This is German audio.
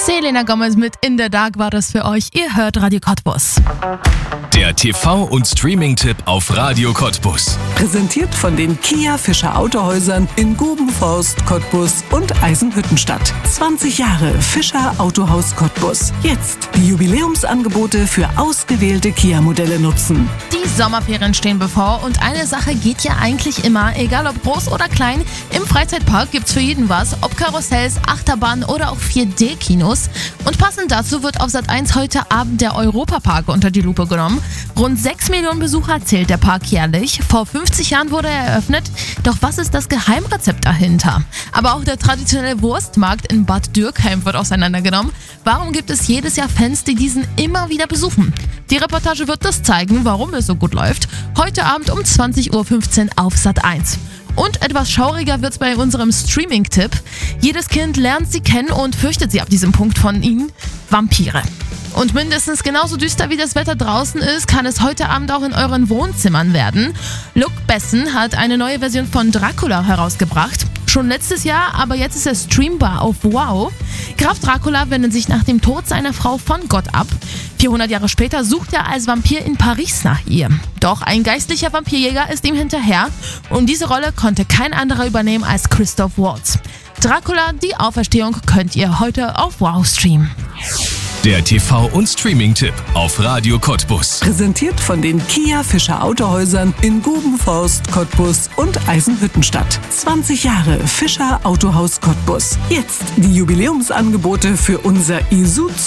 Selena Gomez mit In the Dark war das für euch. Ihr hört Radio Cottbus. Der TV- und Streaming-Tipp auf Radio Cottbus. Präsentiert von den Kia Fischer Autohäusern in Gubenforst, Cottbus und Eisenhüttenstadt. 20 Jahre Fischer Autohaus Cottbus. Jetzt die Jubiläumsangebote für ausgewählte Kia-Modelle nutzen. Die Sommerferien stehen bevor und eine Sache geht ja eigentlich immer, egal ob groß oder klein. Im Freizeitpark gibt's für jeden was, ob Karussells, Achterbahnen oder auch 4D-Kinos. Und passend dazu wird auf Sat.1 heute Abend der Europapark unter die Lupe genommen. Rund 6 Millionen Besucher zählt der Park jährlich. Vor 50 Jahren wurde er eröffnet. Doch was ist das Geheimrezept dahinter? Aber auch der traditionelle Wurstmarkt in Bad Dürkheim wird auseinandergenommen. Warum gibt es jedes Jahr Fans, die diesen immer wieder besuchen? Die Reportage wird das zeigen, warum es so gut läuft. Heute Abend um 20.15 Uhr auf Sat.1. Und etwas schauriger wird's bei unserem Streaming-Tipp. Jedes Kind lernt sie kennen und fürchtet sie ab diesem Punkt von ihnen: Vampire. Und mindestens genauso düster wie das Wetter draußen ist, kann es heute Abend auch in euren Wohnzimmern werden. Luc Besson hat eine neue Version von Dracula herausgebracht. Schon letztes Jahr, aber jetzt ist er streambar auf Wow. Graf Dracula wendet sich nach dem Tod seiner Frau von Gott ab. 400 Jahre später sucht er als Vampir in Paris nach ihr. Doch ein geistlicher Vampirjäger ist ihm hinterher und diese Rolle konnte kein anderer übernehmen als Christoph Waltz. Dracula, die Auferstehung könnt ihr heute auf Wow streamen. Der TV- und Streaming-Tipp auf Radio Cottbus. Präsentiert von den Kia Fischer Autohäusern in Gubenforst, Cottbus und Eisenhüttenstadt. 20 Jahre Fischer Autohaus Cottbus. Jetzt die Jubiläumsangebote für unser Isuzu